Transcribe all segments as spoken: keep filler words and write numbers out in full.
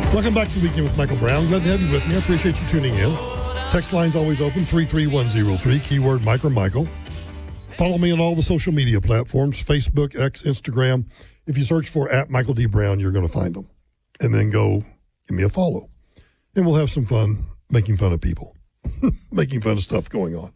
Welcome back to the Weekend with Michael Brown. Glad to have you with me. I appreciate you tuning in. Text line's always open, three three one zero three, keyword Mike or Michael. Follow me on all the social media platforms, Facebook, X, Instagram. If you search for at Michael D. Brown, you're going to find them. And then go give me a follow. And we'll have some fun making fun of people, making fun of stuff going on.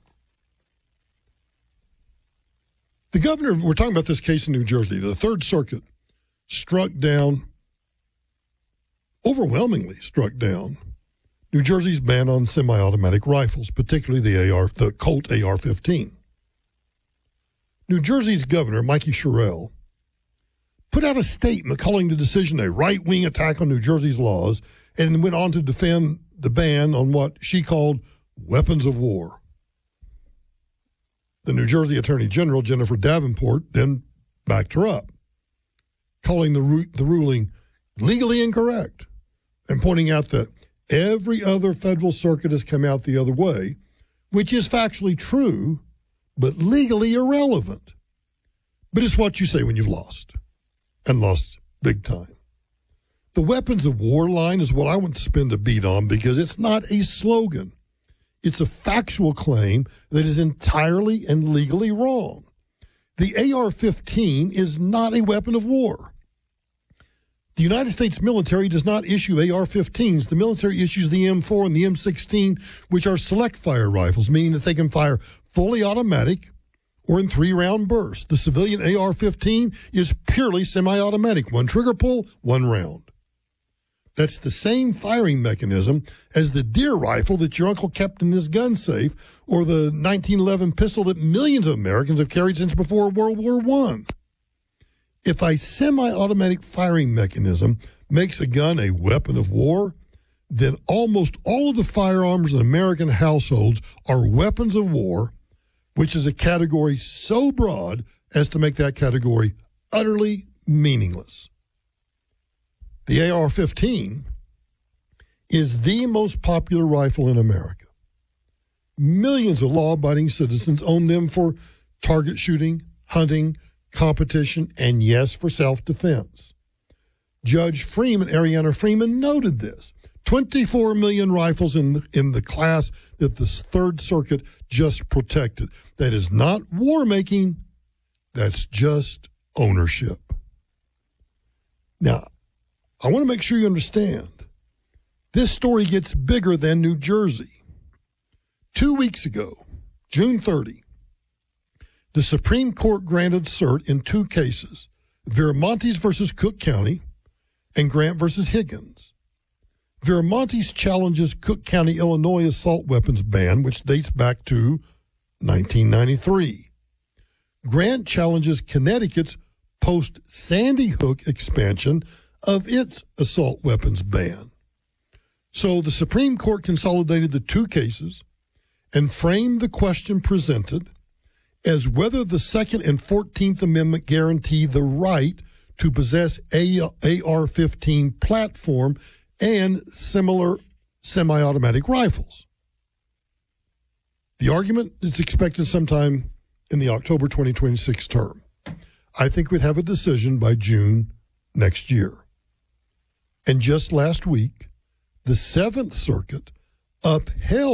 The governor, we're talking about this case in New Jersey. The Third Circuit struck down, overwhelmingly struck down, New Jersey's ban on semi-automatic rifles, particularly the A R, the Colt A R fifteen. New Jersey's governor, Mikey Sherrill, put out a statement calling the decision a right-wing attack on New Jersey's laws, and went on to defend the ban on what she called weapons of war. The New Jersey Attorney General, Jennifer Davenport, then backed her up, calling the, ru- the ruling legally incorrect and pointing out that every other federal circuit has come out the other way, which is factually true, but legally irrelevant. But it's what you say when you've lost, and lost big time. The weapons of war line is what I want to spend a beat on because it's not a slogan. It's a factual claim that is entirely and legally wrong. The A R fifteen is not a weapon of war. The United States military does not issue A R fifteens. The military issues the M four and the M sixteen, which are select fire rifles, meaning that they can fire fully automatic or in three-round bursts. The civilian A R fifteen is purely semi-automatic, one trigger pull, one round. That's the same firing mechanism as the deer rifle that your uncle kept in his gun safe, or the nineteen eleven pistol that millions of Americans have carried since before World War One. If a semi-automatic firing mechanism makes a gun a weapon of war, then almost all of the firearms in American households are weapons of war, which is a category so broad as to make that category utterly meaningless. The A R fifteen is the most popular rifle in America. Millions of law-abiding citizens own them for target shooting, hunting, competition, and yes, for self-defense. Judge Freeman, Ariana Freeman, noted this. twenty-four million rifles in the, in the class that the Third Circuit just protected. That is not war-making. That's just ownership. Now, I want to make sure you understand. This story gets bigger than New Jersey. Two weeks ago, June thirtieth, the Supreme Court granted cert in two cases, Viramontes versus Cook County and Grant versus Higgins. Viramontes challenges Cook County, Illinois assault weapons ban, which dates back to nineteen ninety-three. Grant challenges Connecticut's post-Sandy Hook expansion of its assault weapons ban. So the Supreme Court consolidated the two cases and framed the question presented as whether the Second and fourteenth Amendment guarantee the right to possess a A R fifteen platform and similar semi-automatic rifles. The argument is expected sometime in the October twenty twenty-six term. I think we'd have a decision by June next year. And just last week, the Seventh Circuit upheld